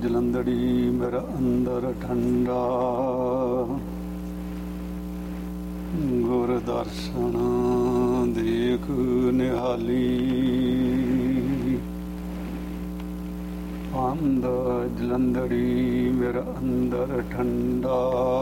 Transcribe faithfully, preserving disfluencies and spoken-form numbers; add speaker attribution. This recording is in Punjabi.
Speaker 1: ਜਲੰਧੜੀ ਮੇਰਾ ਅੰਦਰ ਠੰਡਾ, ਗੁਰ ਦਰਸ਼ਨ ਦੇਖ ਨਿਹਾਲੀ। ਆਂਦਾ ਜਲੰਧੜੀ ਮੇਰਾ ਅੰਦਰ ਠੰਡਾ,